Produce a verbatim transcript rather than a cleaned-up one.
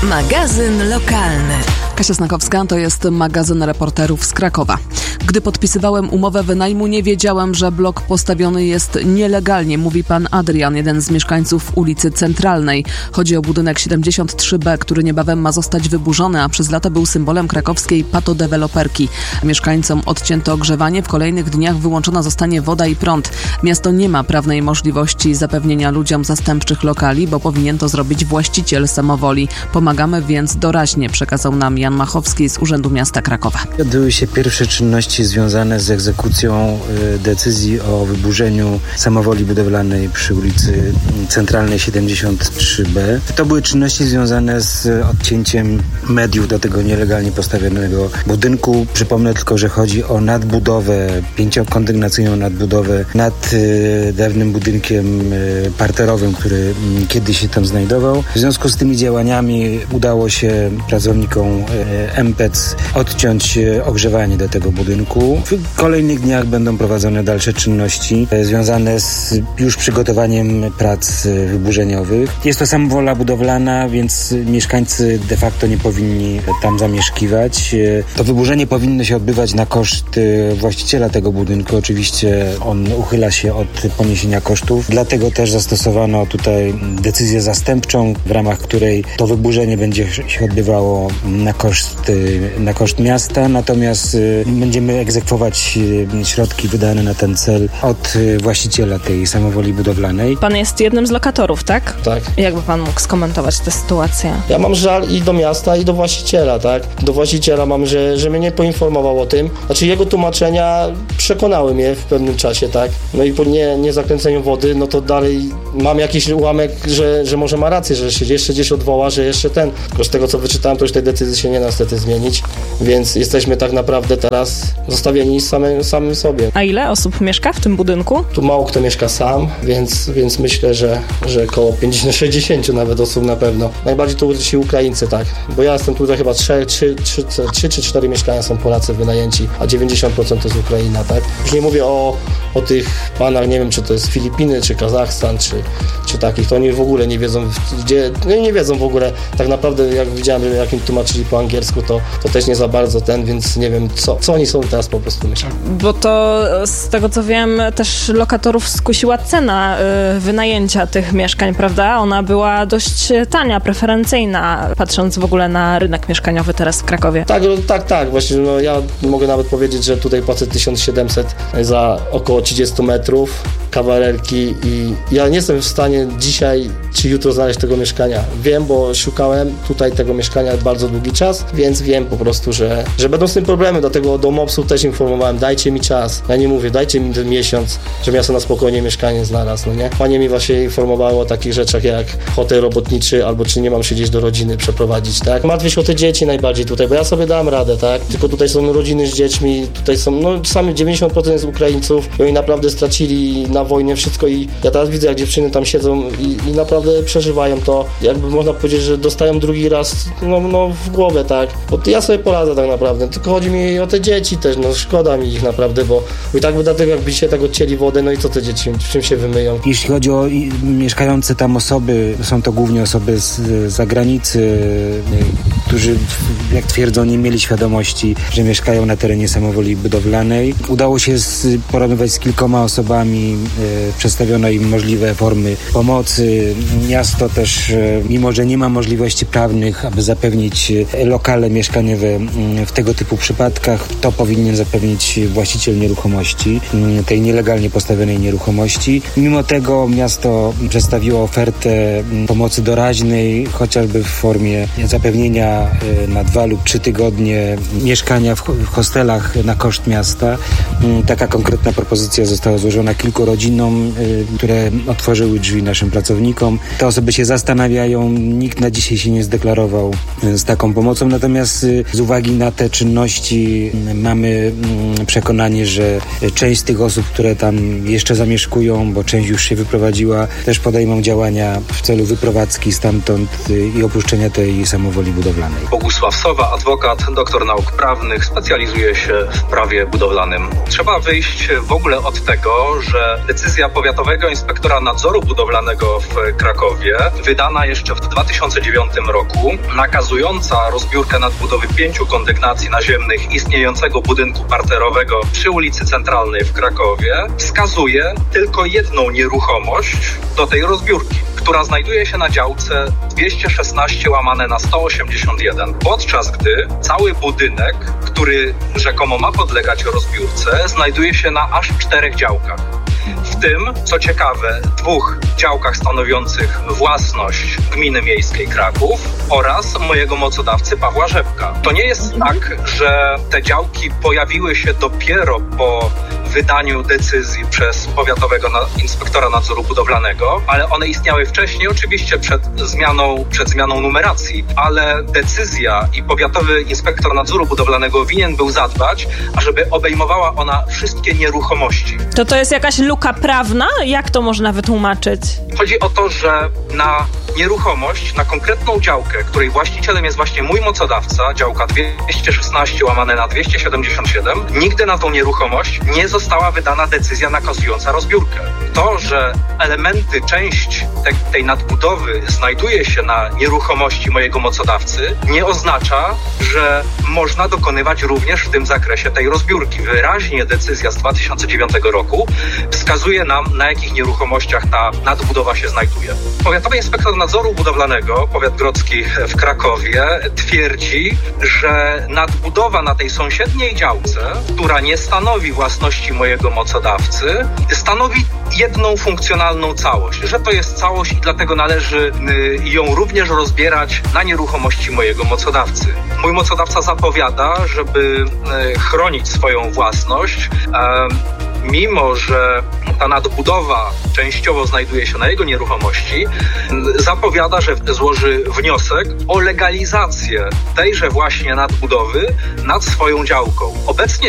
Magazyn lokalny. Kasia Snakowska, to jest magazyn reporterów z Krakowa. Gdy podpisywałem umowę wynajmu, nie wiedziałem, że blok postawiony jest nielegalnie, mówi pan Adrian, jeden z mieszkańców ulicy Centralnej. Chodzi o budynek siedemdziesiąt trzy B, który niebawem ma zostać wyburzony, a przez lata był symbolem krakowskiej patodeweloperki. Mieszkańcom odcięto ogrzewanie, w kolejnych dniach wyłączona zostanie woda i prąd. Miasto nie ma prawnej możliwości zapewnienia ludziom zastępczych lokali, bo powinien to zrobić właściciel samowoli. Pomagamy więc doraźnie, przekazał nam Jan Machowski z Urzędu Miasta Krakowa. Odbyły się pierwsze czynności związane z egzekucją y, decyzji o wyburzeniu samowoli budowlanej przy ulicy Centralnej siedemdziesiąt trzy B. To były czynności związane z odcięciem mediów do tego nielegalnie postawionego budynku. Przypomnę tylko, że chodzi o nadbudowę, pięciokondygnacyjną nadbudowę nad y, dawnym budynkiem y, parterowym, który y, kiedyś się tam znajdował. W związku z tymi działaniami udało się pracownikom M P E C odciąć ogrzewanie do tego budynku. W kolejnych dniach będą prowadzone dalsze czynności związane z już przygotowaniem prac wyburzeniowych. Jest to samowola budowlana, więc mieszkańcy de facto nie powinni tam zamieszkiwać. To wyburzenie powinno się odbywać na koszt właściciela tego budynku. Oczywiście on uchyla się od poniesienia kosztów. Dlatego też zastosowano tutaj decyzję zastępczą, w ramach której to wyburzenie będzie się odbywało na koszt, na koszt miasta, natomiast będziemy egzekwować środki wydane na ten cel od właściciela tej samowoli budowlanej. Pan jest jednym z lokatorów, tak? Tak. Jakby pan mógł skomentować tę sytuację? Ja mam żal i do miasta, i do właściciela, tak? Do właściciela mam, że, że mnie nie poinformował o tym. Znaczy jego tłumaczenia przekonały mnie w pewnym czasie, tak? No i po nie, nie zakręceniu wody, no to dalej mam jakiś ułamek, że, że może ma rację, że się jeszcze gdzieś odwoła, że jeszcze ten. Tylko z tego, co wyczytałem, to już tej decyzji się nie da niestety zmienić, więc jesteśmy tak naprawdę teraz zostawieni samym, samym sobie. A ile osób mieszka w tym budynku? Tu mało kto mieszka sam, więc, więc myślę, że, że około pięćdziesiąt sześćdziesiąt nawet osób na pewno. Najbardziej tu ci Ukraińcy, tak, bo ja jestem tutaj chyba trzy czy cztery mieszkania są Polacy wynajęci, a dziewięćdziesiąt procent to jest Ukraina, tak. Już nie mówię o, o tych panach, nie wiem, czy to jest Filipiny, czy Kazachstan, czy, czy takich, to oni w ogóle nie wiedzą, gdzie, no nie wiedzą w ogóle, tak naprawdę jak widziałem, jak im tłumaczyli po angielsku, to, to też nie za bardzo ten, więc nie wiem, co, co oni są teraz po prostu myślą. Bo to z tego, co wiem, też lokatorów skusiła cena y, wynajęcia tych mieszkań, prawda? Ona była dość tania, preferencyjna, patrząc w ogóle na rynek mieszkaniowy teraz w Krakowie. Tak, tak, tak. Właśnie no, ja mogę nawet powiedzieć, że tutaj płacę tysiąc siedemset za około trzydzieści metrów, kawalerki i ja nie jestem w stanie dzisiaj czy jutro znaleźć tego mieszkania. Wiem, bo szukałem tutaj tego mieszkania bardzo długi czas, więc wiem po prostu, że, że będą z tym problemy, dlatego do mopsu też informowałem, dajcie mi czas. Ja nie mówię, dajcie mi ten miesiąc, żebym ja sobie na spokojnie mieszkanie znalazł, no nie? Panie mi właśnie informowały o takich rzeczach jak hotel robotniczy, albo czy nie mam się gdzieś do rodziny przeprowadzić, tak? Martwię się o te dzieci najbardziej tutaj, bo ja sobie dam radę, tak? Tylko tutaj są rodziny z dziećmi, tutaj są, no sami dziewięćdziesiąt procent jest Ukraińców i oni naprawdę stracili na wojnie wszystko i ja teraz widzę, jak dziewczyny tam siedzą i, i naprawdę przeżywają to, jakby można powiedzieć, że dostają drugi raz, no, no w głowę, tak? Bo ja sobie poradzę tak naprawdę, tylko chodzi mi o te dzieci też, no szkoda mi ich naprawdę, bo i tak by dlatego jakby dzisiaj tak odcięli wodę, no i co te dzieci, w czym się wymyją? Jeśli chodzi o i, mieszkające tam osoby, są to głównie osoby z zagranicy, którzy, jak twierdzą, nie mieli świadomości, że mieszkają na terenie samowoli budowlanej. Udało się z, porozmawiać z kilkoma osobami, e, przedstawiono im możliwe formy pomocy. Miasto też, e, mimo że nie ma możliwości prawnych, aby zapewnić lokale mieszkaniowe w tego typu przypadkach, to powinien zapewnić właściciel nieruchomości, tej nielegalnie postawionej nieruchomości. Mimo tego miasto przedstawiło ofertę pomocy doraźnej, chociażby w formie zapewnienia na dwa lub trzy tygodnie mieszkania w hostelach na koszt miasta. Taka konkretna propozycja została złożona kilku rodzinom, które otworzyły drzwi naszym pracownikom. Te osoby się zastanawiają, nikt na dzisiaj się nie zdeklarował z taką pomocą, natomiast z uwagi na te czynności mamy przekonanie, że część z tych osób, które tam jeszcze zamieszkują, bo część już się wyprowadziła, też podejmą działania w celu wyprowadzki stamtąd i opuszczenia tej samowoli budowlanej. budowlanej. Bogusław Sowa, adwokat, doktor nauk prawnych, specjalizuje się w prawie budowlanym. Trzeba wyjść w ogóle od tego, że decyzja powiatowego inspektora nadzoru budowlanego w Krakowie, wydana jeszcze w dwa tysiące dziewiątym roku, nakazująca rozbiórkę nadbudowy pięciu kondygnacji naziemnych istniejącego budynku parterowego przy ulicy Centralnej w Krakowie, wskazuje tylko jedną nieruchomość do tej rozbiórki, która znajduje się na działce dwieście szesnaście łamane na sto osiemdziesiąt jeden, podczas gdy cały budynek, który rzekomo ma podlegać rozbiórce, znajduje się na aż czterech działkach. W tym, co ciekawe, dwóch działkach stanowiących własność Gminy Miejskiej Kraków oraz mojego mocodawcy Pawła Rzepka. To nie jest tak, że te działki pojawiły się dopiero po wydaniu decyzji przez powiatowego inspektora nadzoru budowlanego, ale one istniały wcześniej, oczywiście przed zmianą, przed zmianą numeracji, ale decyzja i powiatowy inspektor nadzoru budowlanego winien był zadbać, ażeby obejmowała ona wszystkie nieruchomości. To to jest jakaś luka prawna? Jak to można wytłumaczyć? Chodzi o to, że na nieruchomość, na konkretną działkę, której właścicielem jest właśnie mój mocodawca, działka dwieście szesnaście łamane na dwieście siedemdziesiąt siedem, nigdy na tą nieruchomość nie została wydana decyzja nakazująca rozbiórkę. To, że elementy, część te, tej nadbudowy znajduje się na nieruchomości mojego mocodawcy, nie oznacza, że można dokonywać również w tym zakresie tej rozbiórki. Wyraźnie decyzja z dwa tysiące dziewiątego roku wskazuje nam, na jakich nieruchomościach ta nadbudowa się znajduje. Powiatowy inspektor nadzoru budowlanego, powiat grodzki w Krakowie, twierdzi, że nadbudowa na tej sąsiedniej działce, która nie stanowi własności mojego mocodawcy, stanowi jedną funkcjonalną całość, że to jest całość i dlatego należy ją również rozbierać na nieruchomości mojego mocodawcy. Mój mocodawca zapowiada, żeby chronić swoją własność, mimo że ta nadbudowa częściowo znajduje się na jego nieruchomości, zapowiada, że złoży wniosek o legalizację tejże właśnie nadbudowy nad swoją działką. Obecnie